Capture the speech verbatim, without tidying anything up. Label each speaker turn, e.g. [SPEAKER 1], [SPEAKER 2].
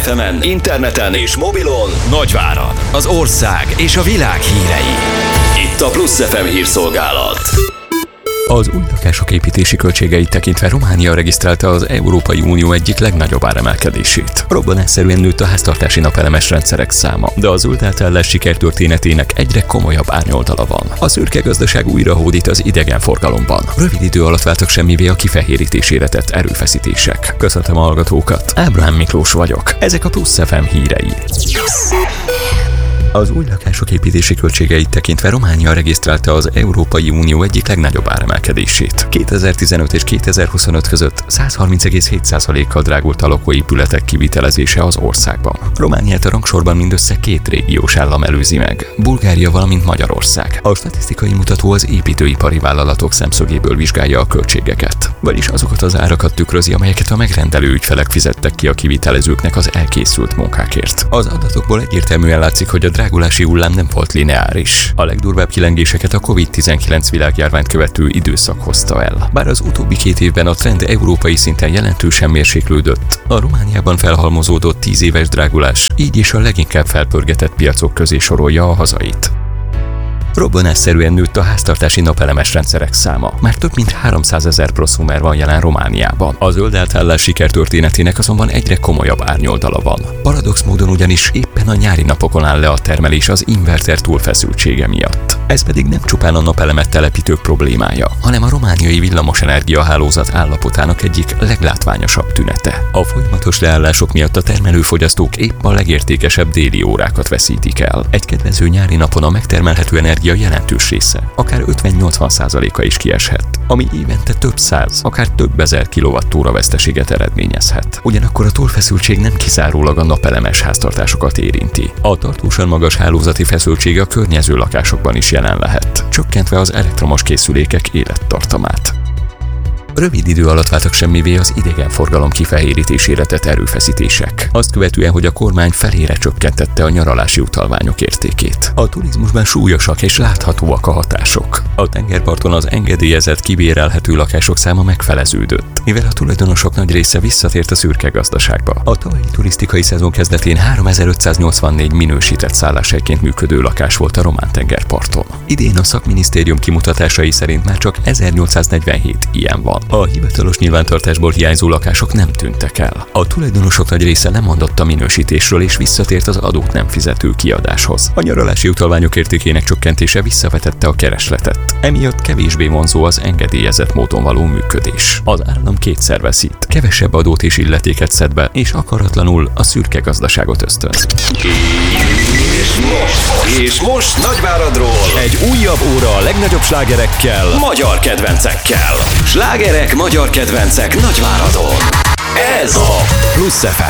[SPEAKER 1] ef emen, interneten és mobilon Nagyvárad, az ország és a világ hírei. Itt a Plusz ef em hírszolgálat.
[SPEAKER 2] Az új lakások építési költségeit tekintve Románia regisztrálta az Európai Unió egyik legnagyobb áremelkedését. Robbanásszerűen nőtt a háztartási napelemes rendszerek száma, de a zöld átállás sikertörténetének egyre komolyabb árnyoldala van. A szürke gazdaság újra hódít az idegenforgalomban. Rövid idő alatt váltak semmivé a kifehérítésére tett erőfeszítések. Köszöntöm a hallgatókat, Ábrahám Miklós vagyok. Ezek a Plusz ef em hírei. Az új lakások építési költségeit tekintve Románia regisztrálta az Európai Unió egyik legnagyobb áremelkedését. kétezer-tizenöt és kétezer-huszonöt között száz harminc egész hét százalékkal drágult a lakóépületek kivitelezése az országban. Romániát a rangsorban mindössze két régiós állam előzi meg, Bulgária, valamint Magyarország. A statisztikai mutató az építőipari vállalatok szemszögéből vizsgálja a költségeket, vagyis azokat az árakat tükrözi, amelyeket a megrendelő ügyfelek fizettek ki a kivitelezőknek az elkészült munkákért. Az adatokból egyértelműen látszik, hogy a drágulási hullám nem volt lineáris. A legdurvább kilengéseket a kovid tizenkilenc világjárványt követő időszak hozta el. Bár az utóbbi két évben a trend európai szinten jelentősen mérséklődött, a Romániában felhalmozódott tíz éves drágulás így is a leginkább felpörgetett piacok közé sorolja a hazait. Robbanásszerűen nőtt a háztartási napelemes rendszerek száma. Már több mint háromszázezer prosumer van jelen Romániában. A zöld átállás sikertörténetének azonban egyre komolyabb árnyoldala van. Paradox módon ugyanis éppen a nyári napokon áll le a termelés az inverter túlfeszültsége miatt. Ez pedig nem csupán a napelemet telepítők problémája, hanem a romániai villamosenergia hálózat állapotának egyik leglátványosabb tünete. A folyamatos leállások miatt a termelőfogyasztók épp a legértékesebb déli órákat veszítik el. Egy kedvező nyári napon a megtermelhető energia jelentős része, akár ötven-nyolcvan százaléka is kieshet, ami évente több száz, akár több ezer kilovattóra veszteséget eredményezhet. Ugyanakkor a túlfeszültség nem kizárólag a napelemes háztartásokat érinti. A tartósan magas hálózati feszültség a környező lakásokban is jelen lehet, csökkentve az elektromos készülékek élettartamát. Rövid idő alatt váltak semmivé az idegenforgalom kifehérítésére tett erőfeszítések. Azt követően, hogy a kormány felére csökkentette a nyaralási utalványok értékét. A turizmusban súlyosak és láthatóak a hatások. A tengerparton az engedélyezett, kibérelhető lakások száma megfeleződött, mivel a tulajdonosok nagy része visszatért a szürke gazdaságba. A tavalyi turisztikai szezon kezdetén háromezer-ötszáznyolcvannégy minősített szálláshelyként működő lakás volt a román tengerparton. Idén a szakminisztérium kimutatásai szerint már csak ezernyolcszáznegyvenhét ilyen van. A hivatalos nyilvántartásból hiányzó lakások nem tűntek el. A tulajdonosok nagy része lemondott a minősítésről és visszatért az adót nem fizető kiadáshoz. A nyaralási utalványok értékének csökkentése visszavetette a keresletet. Emiatt kevésbé vonzó az engedélyezett módon való működés. Az állam kétszer veszít, kevesebb adót és illetéket szed be, és akaratlanul a szürke gazdaságot ösztönz.
[SPEAKER 1] És most, és most Nagyváradról egy újabb óra a legnagyobb slágerekkel, magyar kedvencekkel. Slágerek, magyar kedvencek Nagyváradon. Ez a Plusz ef em.